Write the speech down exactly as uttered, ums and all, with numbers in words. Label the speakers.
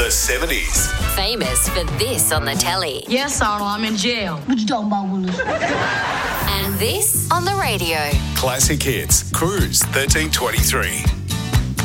Speaker 1: The seventies.
Speaker 2: Famous for this on the telly.
Speaker 3: Yes, Arnold, I'm in jail. What you talking about, Willis?
Speaker 2: And this on the radio.
Speaker 1: Classic Hits. Cruise thirteen twenty-three.